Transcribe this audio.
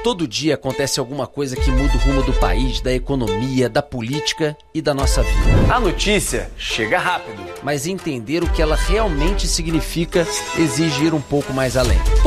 Todo dia acontece alguma coisa que muda o rumo do país, da economia, da política e da nossa vida. A notícia chega rápido. Mas entender o que ela realmente significa exige ir um pouco mais além.